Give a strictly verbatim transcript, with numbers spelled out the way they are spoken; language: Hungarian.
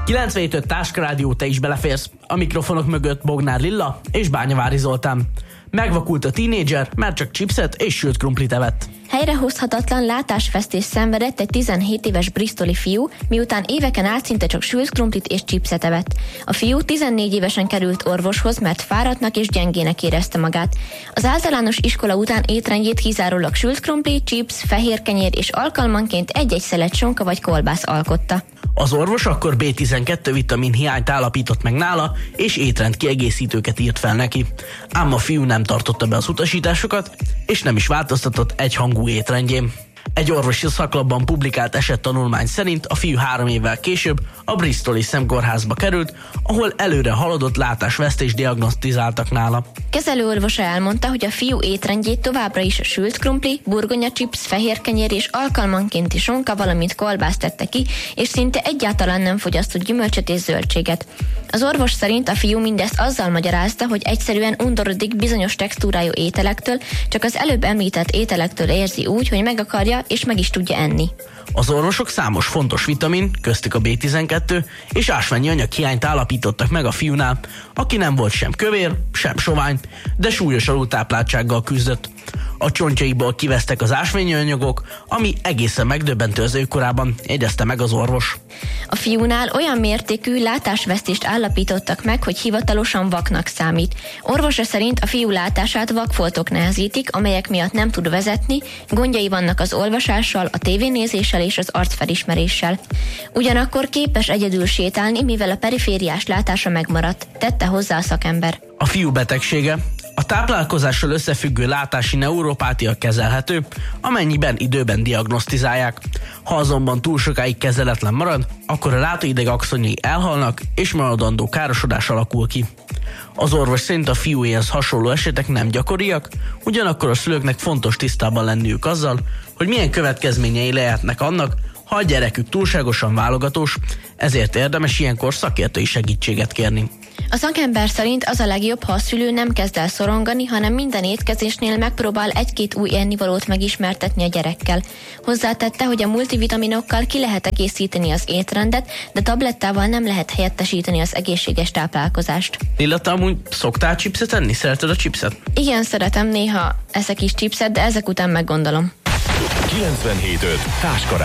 kilencvenhét öt Táskarádió, te is beleférsz. A mikrofonok mögött Bognár Lilla és Bányavári Zoltán. Megvakult a tínédzser, mert csak chipset és sült krumplit evett. Helyrehozhatatlan látásvesztést szenvedett egy tizenhét éves bristoli fiú, miután éveken át szinte csak sült krumplit és chipset evett. A fiú tizennégy évesen került orvoshoz, mert fáradtnak és gyengének érezte magát. Az általános iskola után étrendjét kizárólag sült krumpli, chips, fehér kenyér és alkalmanként egy-egy szelet sonka vagy kolbász alkotta. Az orvos akkor bé tizenkettő vitamin hiányt állapított meg nála, és étrend kiegészítőket írt fel neki. Ám a fiú nem tartotta be az utasításokat, és nem is változtatott egyhangú étrendjén. Egy orvosi szaklapban publikált esettanulmány szerint a fiú három évvel később a bristoli szemkórházba került, ahol előre haladott látásvesztést diagnosztizáltak nála. Kezelőorvosa elmondta, hogy a fiú étrendjét továbbra is sült krumpli, burgonya chips, fehér kenyér és alkalmankénti sonka, valamint kolbászt tette ki, és szinte egyáltalán nem fogyasztott gyümölcsöt és zöldséget. Az orvos szerint a fiú mindezt azzal magyarázta, hogy egyszerűen undorodik bizonyos textúrájú ételektől, csak az előbb említett ételektől érzi úgy, hogy meg akarja és meg is tudja enni. Az orvosok számos fontos vitamin, köztük a bé tizenkettő és ásványi anyag hiányt állapítottak meg a fiúnál, aki nem volt sem kövér, sem sovány, de súlyos alultápláltsággal küzdött. A csontjaiból kivesztek az ásványi anyagok, ami egészen megdöbbentő az ő korában, jegyezte meg az orvos. A fiúnál olyan mértékű látásvesztést állapítottak meg, hogy hivatalosan vaknak számít. Orvosa szerint a fiú látását vakfoltok nehezítik, amelyek miatt nem tud vezetni, gondjai vannak az olvasással, a tévénézéssel és az arcfelismeréssel. Ugyanakkor képes egyedül sétálni, mivel a perifériás látása megmaradt, tette hozzá a szakember. A fiú betegsége a táplálkozással összefüggő látási neuropátia kezelhető, amennyiben időben diagnosztizálják. Ha azonban túl sokáig kezeletlen marad, akkor a látóideg axonjai elhalnak, és maradandó károsodás alakul ki. Az orvos szerint a fiúéhez hasonló esetek nem gyakoriak, ugyanakkor a szülőknek fontos tisztában lenniük azzal, hogy milyen következményei lehetnek annak, ha a gyerekük túlságosan válogatós, ezért érdemes ilyenkor szakértői segítséget kérni. A szakember szerint az a legjobb, ha a szülő nem kezd el szorongani, hanem minden étkezésnél megpróbál egy-két új ennivalót megismertetni a gyerekkel. Hozzátette, hogy a multivitaminokkal ki lehet egészíteni az étrendet, de tablettával nem lehet helyettesíteni az egészséges táplálkozást. Lilla, te amúgy szoktál chipset enni? Szereted a chipset? Igen, szeretem, néha eszek is chipset, de ezek után meggondolom. kilencvenhét öt Táskara